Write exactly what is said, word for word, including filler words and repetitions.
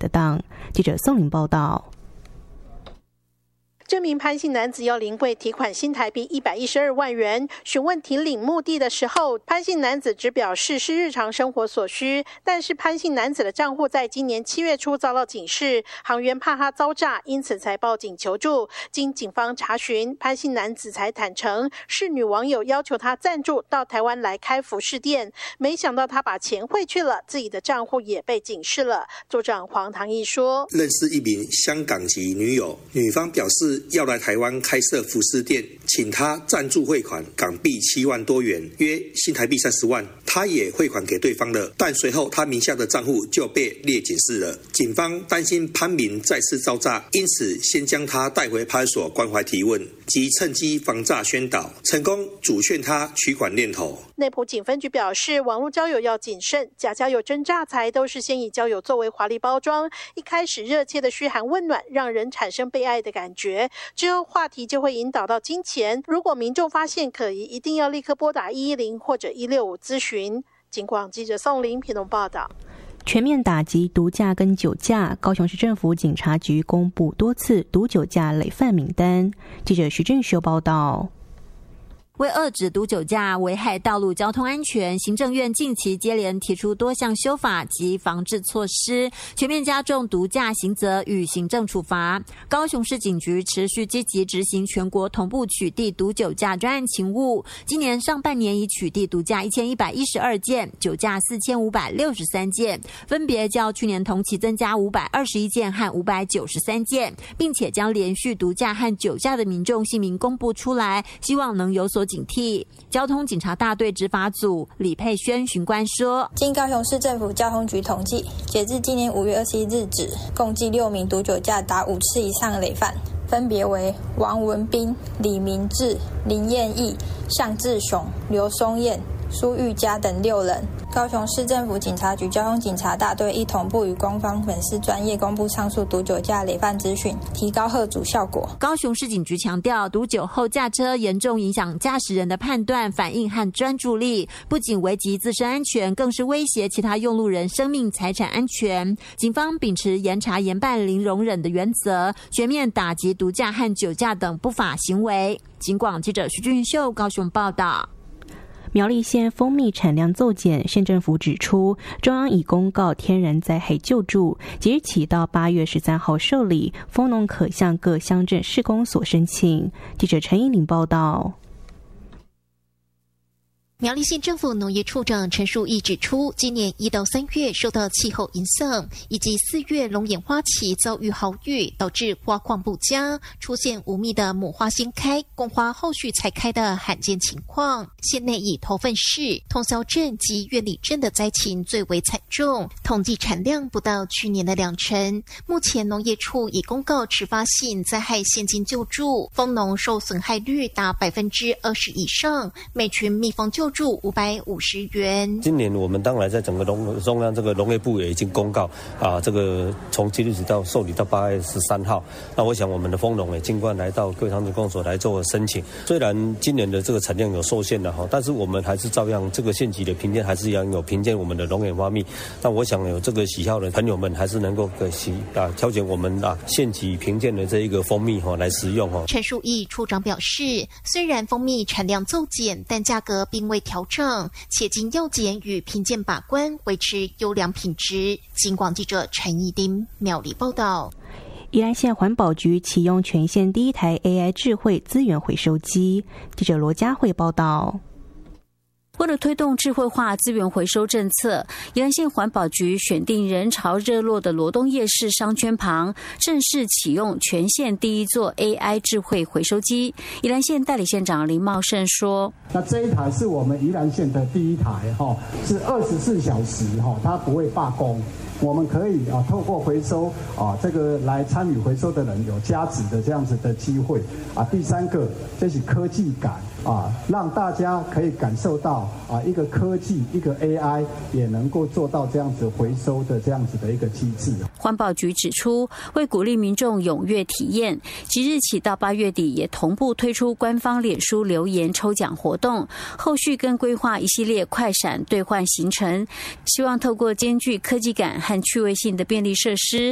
得当。记者宋玲报道。 这名潘姓男子要临柜提款新台币一百一十二万元，询问提领目的的时候，潘姓男子只表示是日常生活所需，但是潘姓男子的账户在今年七月初遭到警示，行员怕他遭诈，因此才报警求助。经警方查询，潘姓男子才坦诚是女网友要求他赞助到台湾来开服饰店，没想到他把钱汇去了，自己的账户也被警示了。组长黄唐毅说， 认识一名香港籍女友，女方表示要来台湾开设服饰店，请他赞助汇款港币七万多元，约新台币三十万。他也汇款给对方了，但随后他名下的账户就被列警示了。警方担心潘明再次遭诈，因此先将他带回派出所关怀提问，及趁机防诈宣导，成功阻劝他取款念头。 内埔警分局表示，网络交友要谨慎，假交友真诈财都是先以交友作为华丽包装，一开始热切的嘘寒问暖，让人产生被爱的感觉，之后话题就会引导到金钱。如果民众发现可疑，一定要立刻拨打一一零或者一六五咨询。警广记者宋玲屏东报道。 全面打击毒驾跟酒驾，高雄市政府警察局公布多次毒酒驾累犯名单。记者徐正修报道。 为遏止毒酒驾危害道路交通安全，行政院近期接连提出多项修法及防治措施，全面加重毒驾刑责与行政处罚。高雄市警局持续积极执行全国同步取缔毒酒驾专案勤务，今年上半年已取缔毒驾一千一百一十二件，酒驾四千五百六十三件，分别较去年同期增加五百二十一件和五百九十三件，并且将连续毒驾和酒驾的民众姓名公布出来，希望能有所警惕。交通警察大队执法组李佩轩巡官说， 经高雄市政府交通局统计，截至今年五月二十一日止，共计六名毒酒驾达五次以上的累犯，分别为王文斌、李明志、林彦义、向志雄、刘松燕、苏玉佳等六人。高雄市政府警察局交通警察大队一同步与官方粉丝专业公布上述毒酒驾累犯资讯，提高吓阻效果。 高雄市警局强调，毒酒后驾车严重影响驾驶人的判断、反应和专注力，不仅危及自身安全，更是威胁其他用路人生命财产安全。警方秉持严查严办零容忍的原则，全面打击毒驾和酒驾等不法行为。警广记者徐俊秀高雄报道。 苗栗县蜂蜜产量骤减，县政府指出，中央已公告天然灾害救助，即日起到八月十三号受理，蜂农可向各乡镇市公所申请。记者陈依玲报道。 苗栗县政府农业处长陈树义指出，今年一到三月受到气候影响，以及四月龙眼花期遭遇豪雨，导致花况不佳，出现无蜜的母花先开，公花后续才开的罕见情况。县内以头份市、通霄镇及苑里镇的灾情最为惨重，统计产量不到去年的两成。目前农业处已公告迟发性灾害现金救助，蜂农受损害率达百分之二十以上，每群蜜蜂救助五百五十元。 今年我们当然在整个农中央这个农业部也已经公告啊，这个从今日起到受理到八月十三号。那我想我们的蜂农也尽管来到各乡镇公所来做申请。虽然今年的这个产量有受限了哈，但是我们还是照样这个县级的评鉴还是一样有评鉴我们的龙眼花蜜。那我想有这个喜好的朋友们还是能够可喜啊挑选我们啊县级评鉴的这一个蜂蜜哈来食用哈。 陈树义处长表示，虽然蜂蜜产量骤减，但价格并未调整，且经药检与评鉴把关，维持优良品质。警广记者陈义丁苗栗报道。 宜兰县环保局启用全县第一台 A I 智慧资源回收机。记者罗佳慧报道。 为了推动智慧化资源回收政策，宜兰县环保局选定人潮热络的罗东夜市商圈旁，正式启用全县第一座 A I 智慧回收机。宜兰县代理县长林茂胜说：“ 那这一台是我们宜兰县的第一台，哈，是二十四小时，哈，它不会罢工。我们可以啊，透过回收啊，这个来参与回收的人有价值的这样子的机会啊。第三个，这是科技感。”啊，让大家可以感受到啊，一个科技，一个 A I 也能够做到这样子回收的这样子的一个机制。 环保局指出，为鼓励民众踊跃体验，即日起到八月底也同步推出官方脸书留言抽奖活动，后续更规划一系列快闪兑换行程，希望透过兼具科技感和趣味性的便利设施，